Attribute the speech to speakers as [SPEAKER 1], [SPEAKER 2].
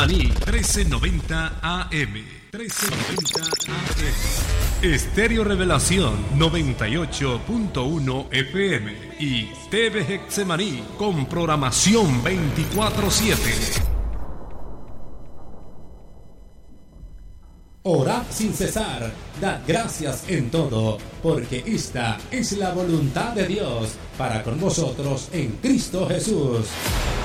[SPEAKER 1] Getsemaní 1390 AM. 1390 AM. Estéreo Revelación 98.1 FM y TV Getsemaní con programación 24/7.
[SPEAKER 2] Orad sin cesar, dad gracias en todo, porque esta es la voluntad de Dios para con vosotros en Cristo Jesús.